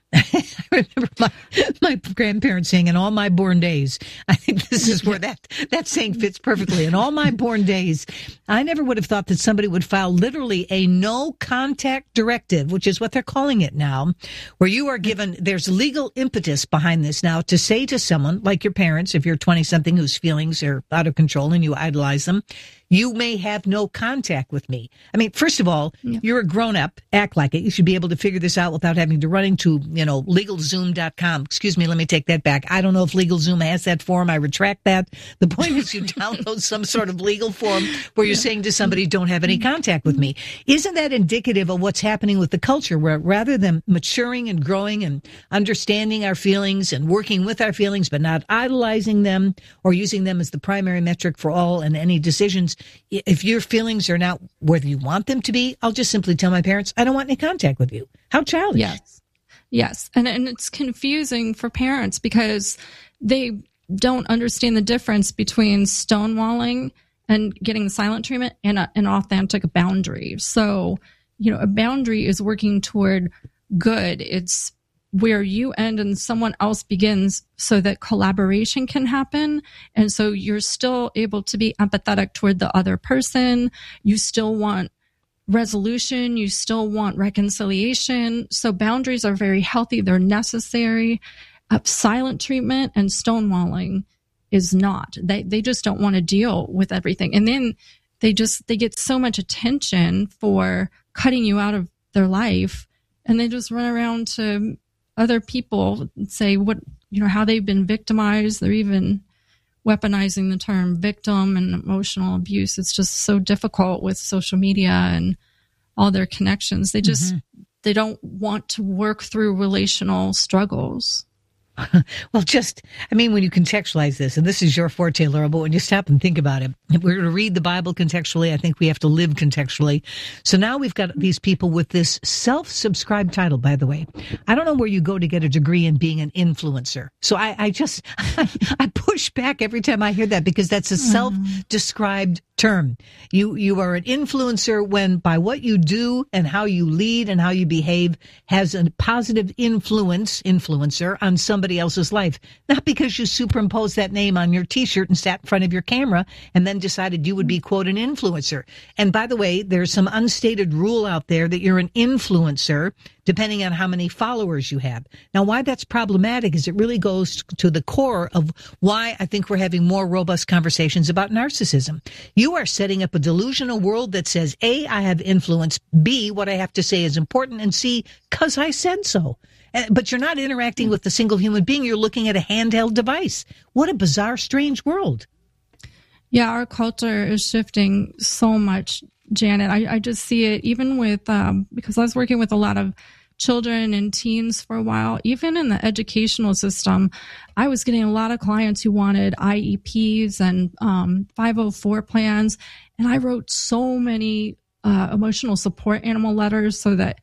I remember my, my grandparents saying, in all my born days, I think this is where that, that saying fits perfectly. In all my born days, I never would have thought that somebody would file literally a no contact directive, which is what they're calling it now, where you are given, there's legal impetus behind this now to say to someone, like your parents, if you're twenty something whose feelings are out of control and you idolize them, you may have no contact with me. I mean, first of all, yeah. you're a grown up, act like it. You should be able to figure this out without having to run into, you know, legal zoom dot com. Excuse me, let me take that back. I don't know if LegalZoom has that form. I retract that. The point is you download some sort of legal form where you're saying to somebody, don't have any contact with me. Isn't that indicative of what's happening with the culture, where rather than maturing and growing and understanding our feelings and working with our feelings, but not idolizing them or using them as the primary metric for all and any decisions, if your feelings are not where you want them to be, I'll just simply tell my parents, I don't want any contact with you. How childish. Yes. Yes. And, and it's confusing for parents because they don't understand the difference between stonewalling and getting the silent treatment and a, an authentic boundary. So, you know, a boundary is working toward good. It's where you end and someone else begins so that collaboration can happen. And so you're still able to be empathetic toward the other person. You still want resolution. You still want reconciliation. So boundaries are very healthy. They're necessary. Uh, silent treatment and stonewalling is not. They they just don't want to deal with everything. And then they just, they get so much attention for cutting you out of their life. And they just run around to other people and say what, you know, how they've been victimized. They're even weaponizing the term victim and emotional abuse. It's just so difficult with social media and all their connections. They just, mm-hmm. they don't want to work through relational struggles. Well, just, I mean, when you contextualize this, and this is your forte, Laura, but when you stop and think about it, if we're going to read the Bible contextually, I think we have to live contextually. So now we've got these people with this self-subscribed title, by the way. I don't know where you go to get a degree in being an influencer. So I, I just, I, I push back every time I hear that because that's a self-described term. You, you are an influencer when by what you do and how you lead and how you behave has a positive influence, influencer on somebody else's life. Not because you superimposed that name on your t-shirt and sat in front of your camera and then decided you would be, quote, an influencer. And by the way, there's some unstated rule out there that you're an influencer depending on how many followers you have. Now, why that's problematic is it really goes to the core of why I think we're having more robust conversations about narcissism. You are setting up a delusional world that says, A, I have influence, B, what I have to say is important, and C, because I said so. But you're not interacting with a single human being. You're looking at a handheld device. What a bizarre, strange world. Yeah, our culture is shifting so much Janet. I, I just see it even with, um, because I was working with a lot of children and teens for a while, even in the educational system, I was getting a lot of clients who wanted I E Ps and um, five oh four plans. And I wrote so many uh, emotional support animal letters so that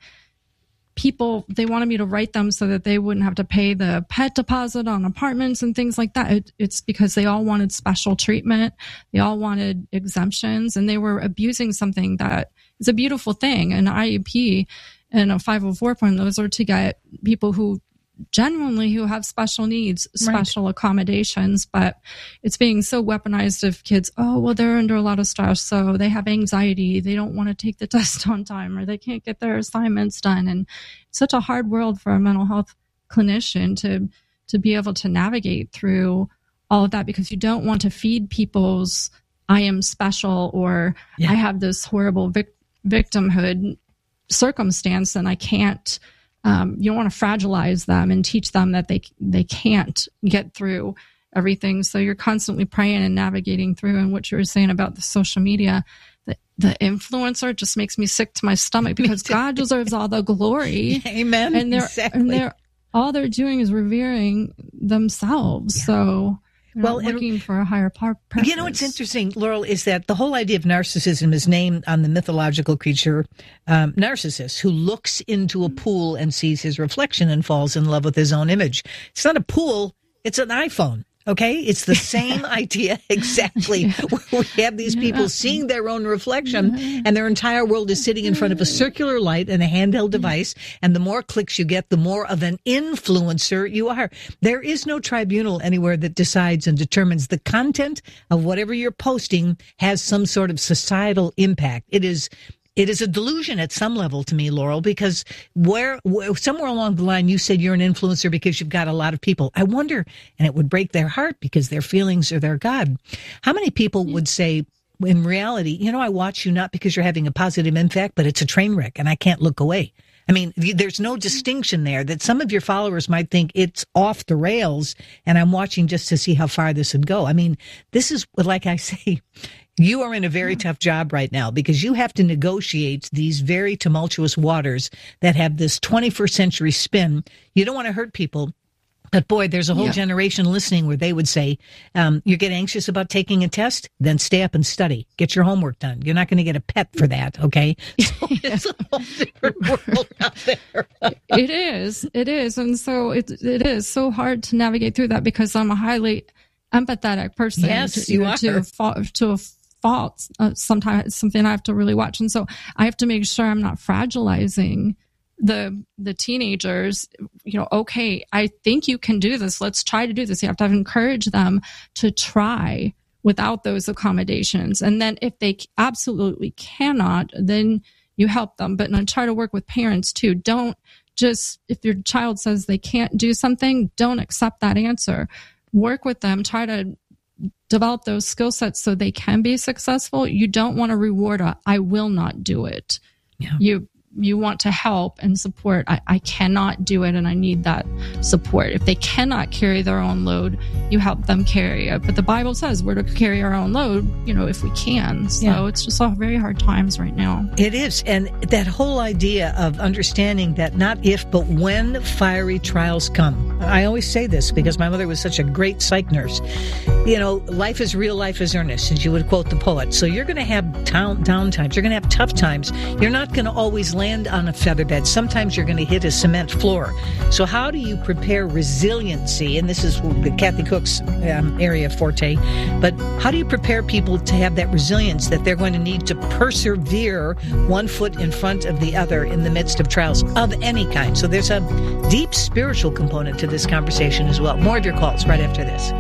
people, they wanted me to write them so that they wouldn't have to pay the pet deposit on apartments and things like that. It, it's because they all wanted special treatment. They all wanted exemptions, and they were abusing something that is a beautiful thing. An I E P and a five oh four plan, those are to get people who genuinely who have special needs, special right. accommodations, but it's being so weaponized of kids. Oh, well, they're under a lot of stress, so they have anxiety. They don't want to take the test on time, or they can't get their assignments done. And it's such a hard world for a mental health clinician to to be able to navigate through all of that, because you don't want to feed people's I am special, or yeah. I have this horrible vic- victimhood circumstance and I can't. Um, you don't want to fragilize them and teach them that they they can't get through everything. So you're constantly praying and navigating through. And what you were saying about the social media, the, the influencer just makes me sick to my stomach, because God deserves all the glory. Amen. And they're exactly. and they're all they're doing is revering themselves. Yeah. So. Well, looking and, for a higher purpose. You know what's interesting, Laurel, is that the whole idea of narcissism is named on the mythological creature um, Narcissus, who looks into a pool and sees his reflection and falls in love with his own image. It's not a pool; it's an iPhone. Okay, it's the same idea exactly. We have these people seeing their own reflection, and their entire world is sitting in front of a circular light and a handheld device. And the more clicks you get, the more of an influencer you are. There is no tribunal anywhere that decides and determines the content of whatever you're posting has some sort of societal impact. It is It is a delusion at some level to me, Laurel, because where, where somewhere along the line you said you're an influencer because you've got a lot of people. I wonder, and it would break their heart because their feelings are their God. How many people would say, in reality, you know, I watch you not because you're having a positive impact, but it's a train wreck and I can't look away. I mean, there's no distinction there, that some of your followers might think it's off the rails and I'm watching just to see how far this would go. I mean, this is, like I say, you are in a very tough job right now, because you have to negotiate these very tumultuous waters that have this twenty-first century spin. You don't want to hurt people. But boy, there's a whole yeah. generation listening where they would say, um, you get anxious about taking a test, then stay up and study. Get your homework done. You're not going to get a pet for that, okay? So it's a whole different world out there. It is. It is. And so it, it is so hard to navigate through that, because I'm a highly empathetic person. Yes, to, you are. To a, to a fault. Uh, sometimes it's something I have to really watch. And so I have to make sure I'm not fragilizing the the teenagers. You know, okay, I think you can do this. Let's try to do this. You have to encourage them to try without those accommodations. And then if they absolutely cannot, then you help them. But and try to work with parents too. Don't just, if your child says they can't do something, don't accept that answer. Work with them. Try to develop those skill sets so they can be successful. You don't want to reward a, I will not do it. Yeah. You you want to help and support. I, I cannot do it and I need that support. If they cannot carry their own load, you help them carry it. But the Bible says we're to carry our own load, you know, if we can. So yeah. It's just all very hard times right now. It is. And that whole idea of understanding that not if, but when fiery trials come. I always say this because my mother was such a great psych nurse. You know, life is real, life is earnest, as you would quote the poet. So you're going to have down, down times. You're going to have tough times. You're not going to always land on a featherbed. Sometimes you're going to hit a cement floor. So how do you prepare resiliency? And this is Kathy Cook's um, area of forte. But how do you prepare people to have that resilience that they're going to need to persevere one foot in front of the other in the midst of trials of any kind? So there's a deep spiritual component to this conversation as well. More of your calls right after this.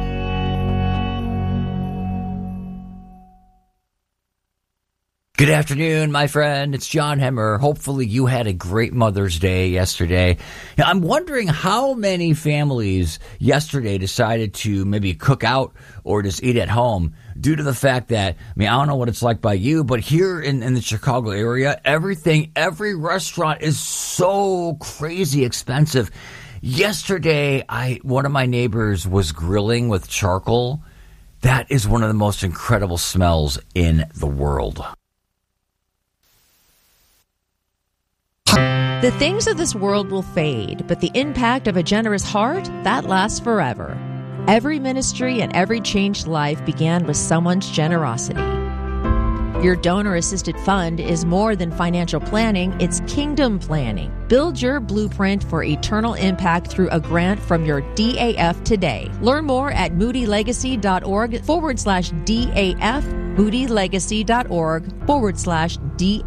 Good afternoon, my friend. It's John Hemmer. Hopefully you had a great Mother's Day yesterday. Now, I'm wondering how many families yesterday decided to maybe cook out or just eat at home due to the fact that, I mean, I don't know what it's like by you, but here in, in the Chicago area, everything, every restaurant is so crazy expensive. Yesterday, I one of my neighbors was grilling with charcoal. That is one of the most incredible smells in the world. The things of this world will fade, but the impact of a generous heart, that lasts forever. Every ministry and every changed life began with someone's generosity. Your donor-assisted fund is more than financial planning, it's kingdom planning. Build your blueprint for eternal impact through a grant from your D A F today. Learn more at moodylegacy.org forward slash DAF, moodylegacy.org forward slash DAF.